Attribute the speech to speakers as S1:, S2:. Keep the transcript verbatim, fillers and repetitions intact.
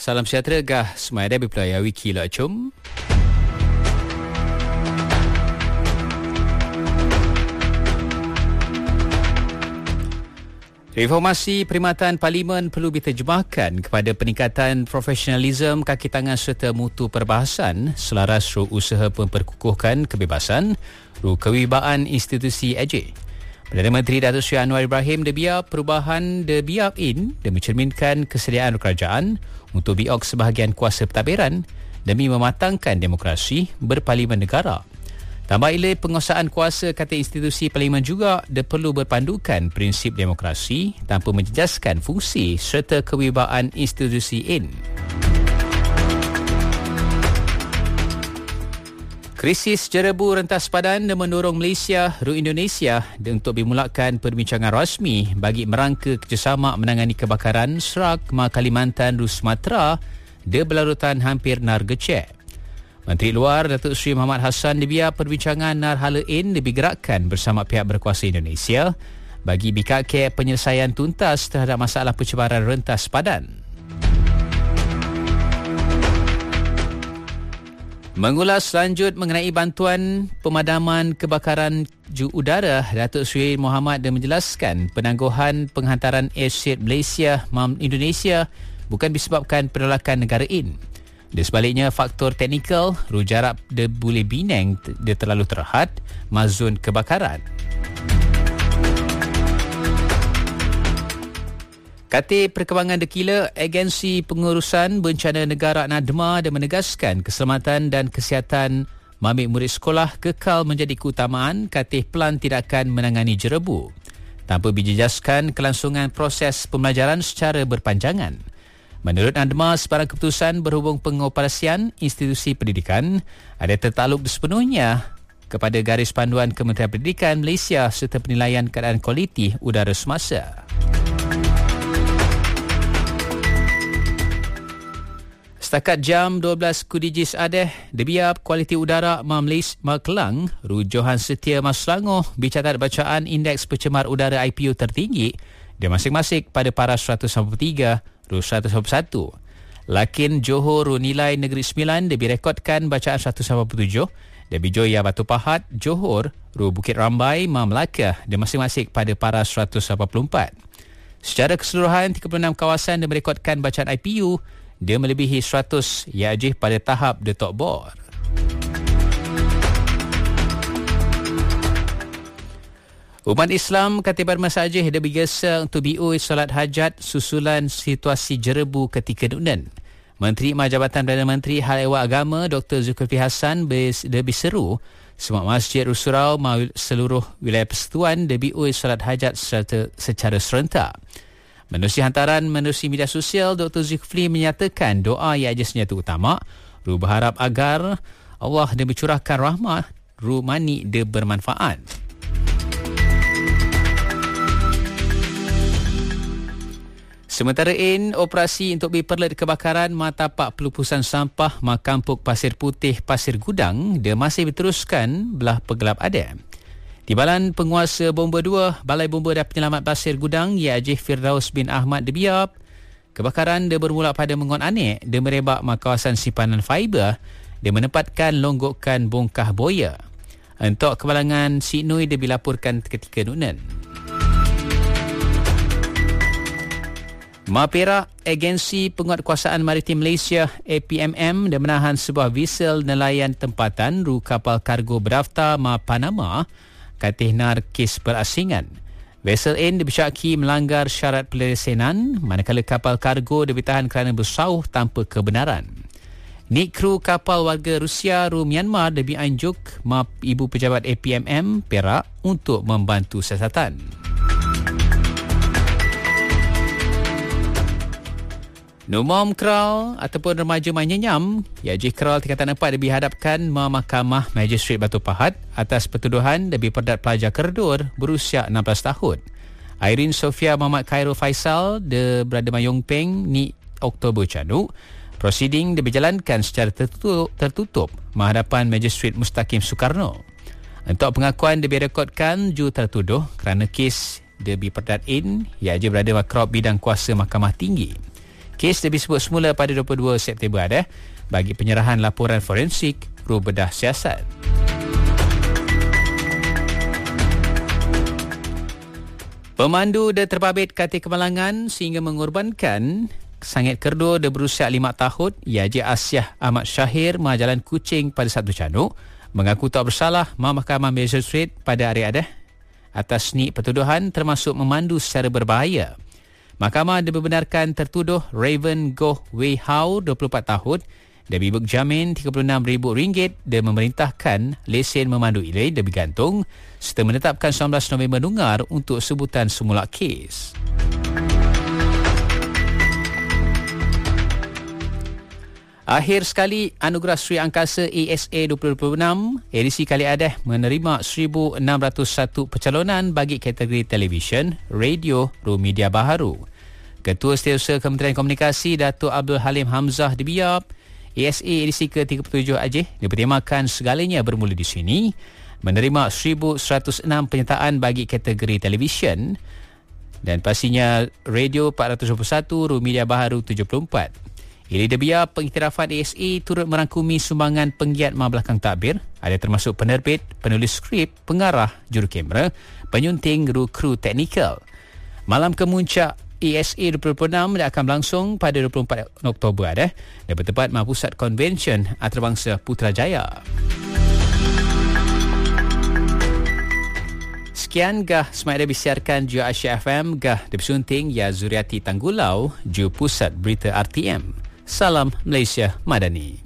S1: Salam sejahtera gah semua ada berpelaya wiki la cum. Reformasi perkhidmatan Parlimen perlu diterjemahkan kepada peningkatan profesionalisme, kaki tangan serta mutu perbahasan selaras ru usaha memperkukuhkan kebebasan ru kewibaan institusi A J. Perdana Menteri Datuk Seri Anwar Ibrahim debiar perubahan debiar in dan mencerminkan kesediaan kerajaan untuk biok sebahagian kuasa pentadbiran demi mematangkan demokrasi berparlimen negara. Tambah ilai penguasaan kuasa kata institusi parlimen juga dia perlu berpandukan prinsip demokrasi tanpa menjejaskan fungsi serta kewibaan institusi in. Krisis jerebu rentas padan dan mendorong Malaysia ru Indonesia untuk dimulakan perbincangan rasmi bagi merangka kerjasama menangani kebakaran Serak, Kalimantan, ru Sumatera de berlarutan hampir nar gecek. Menteri Luar Datuk Seri Muhammad Hassan dibiar perbincangan nar hala in lebih gerakkan bersama pihak berkuasa Indonesia bagi bikake penyelesaian tuntas terhadap masalah pencebaran rentas padan. Mengulas lanjut mengenai bantuan pemadaman kebakaran ju udara, Datuk Seri Muhammad dan menjelaskan penangguhan penghantaran airship Malaysia mam Indonesia bukan disebabkan penolakan negara in. Di sebaliknya, faktor teknikal, ru jarak de boleh bineng dia terlalu terhad, mazun kebakaran. Kati perkembangan dekila, Agensi Pengurusan Bencana Negara NADMA dan menegaskan keselamatan dan kesihatan mamik murid sekolah kekal menjadi keutamaan katih pelan tindakan menangani jerebu tanpa dijejaskan kelangsungan proses pembelajaran secara berpanjangan. Menurut NADMA, sebarang keputusan berhubung pengoperasian institusi pendidikan ada tertakluk sepenuhnya kepada garis panduan Kementerian Pendidikan Malaysia serta penilaian keadaan kualiti udara semasa. Setakat jam dua belas Kudijis Adeh, debiar kualiti udara Mamlis Kelang, Ru Johan Setia Mas Selangor bercatat bacaan indeks pencemar udara I P U tertinggi di masing-masing pada paras seratus sembilan puluh tiga, Ru seratus sembilan puluh satu. Lakin Johor Ru Nilai Negeri Sembilan direkodkan bacaan seratus sembilan puluh tujuh, dan Bijoya Batu Pahat, Johor, Ru Bukit Rambai, Mam Melaka di masing-masing pada paras seratus lapan puluh empat. Secara keseluruhan, tiga puluh enam kawasan yang merekodkan bacaan I P U dia melebihi seratus iaitu pada tahap the top bor. Umat Islam Katiban Masjid dia bergesa untuk biui solat hajat susulan situasi jerebu ketika nunan. Menteri Majabatan Perdana Menteri Hal Ehwal Agama Doktor Zulkifli Hasan lebih seru semua masjid Rusurau seluruh wilayah persekutuan dia biui solat hajat secara, secara serentak. Menerusi hantaran menerusi media sosial, Doktor Zulkifli menyatakan doa ia aja senjata utama. Ru berharap agar Allah dia bercurahkan rahmat, ru mani dia bermanfaat. Sementara in, operasi untuk berperlet kebakaran matapak pelupusan sampah Makampuk Pasir Putih Pasir Gudang dia masih diteruskan belah pegelap ada. Timbalan Penguasa Bomba dua, Balai Bomba dan Penyelamat Pasir Gudang, Yajih Firdaus bin Ahmad Debiab, kebakaran dia bermula pada Mengon Anik, dia merebak mak kawasan simpanan fiber, dia menempatkan longgokan bongkah boya. Untuk kemalangan Sinui dia dilaporkan ketika nunan. Mapera, Agensi Penguatkuasaan Maritim Malaysia A P M M dan menahan sebuah vessel nelayan tempatan ru kapal kargo berdaftar Ma Panama katih nar kes berasingan. Vessel N dibersyaki melanggar syarat pelsenan manakala kapal kargo ditahan kerana bersauh tanpa kebenaran. Nik kru kapal warga Rusia ru Myanmar dianjuk Ma Ibu Pejabat A P M M Perak untuk membantu siasatan. Numom Kral ataupun remaja main nyenyam, Yajih Kral tingkatan empat dihadapkan Mahkamah Magistrate Batu Pahat atas pertuduhan lebih perdat pelajar kerdur berusia enam belas tahun. Irene Sofia Muhammad Khairul Faisal de berada Mayong Peng ni Oktober Canu. Proceeding diberjalankan secara tertutup, tertutup menghadapan Magistrate Mustaqim Soekarno. Untuk pengakuan dia direkodkan ju tertuduh kerana kes dia diperdat in Yajih berada Makrab Bidang Kuasa Mahkamah Tinggi. Kes lebih sebut semula pada dua puluh dua September ada bagi penyerahan laporan forensik Ru Bedah Siasat. Pemandu dia terbabit katil kemalangan sehingga mengorbankan sangit kerdo dia berusia lima tahun, Yaji Asyah Ahmad Syahir, Majalan Kuching pada Sabtu Canuk, mengaku tak bersalah Mahkamah Magistrate pada hari ada atas ni pertuduhan termasuk memandu secara berbahaya. Mahkamah dibenarkan tertuduh Raven Goh Wei Hao, dua puluh empat tahun, dia diberi jamin tiga puluh enam ribu ringgit dan memerintahkan lesen memandu ilai dia bergantung serta menetapkan sembilan belas November Nungar untuk sebutan semula kes. Akhir sekali, Anugerah Sri Angkasa A S A dua ribu dua puluh enam edisi kali ada menerima seribu enam ratus satu pencalonan bagi kategori televisyen, radio, dan media baharu. Ketua Setiausaha Kementerian Komunikasi Datuk Abdul Halim Hamzah dibiar A S A edisi ke tiga puluh tujuh Aceh dipertimbangkan segalanya bermula di sini, menerima seribu seratus enam penyertaan bagi kategori televisyen dan pastinya radio empat ratus dua puluh satu, dan media baharu tujuh puluh empat. Ini dia pengiktirafan A S A turut merangkumi sumbangan penggiat mabelakang takbir, ada termasuk penerbit, penulis skrip, pengarah, jurukamera, penyunting, dan kru teknikal. Malam kemuncak A S A dua ribu dua puluh enam dia akan berlangsung pada dua puluh empat Oktober ada dan bertempat di Pusat Konvensyen Antarabangsa Putrajaya. Sekian gah semasa disiarkan Ju Asia F M, gah disunting ya Zuriati Tanggulau, Ju Pusat Berita R T M. Salam Malaysia Madani.